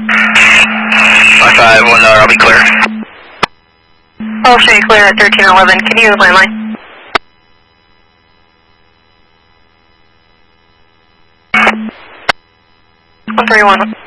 5, 1 I'll be clear. I'll show you clear at 1311. Can you landline? 131.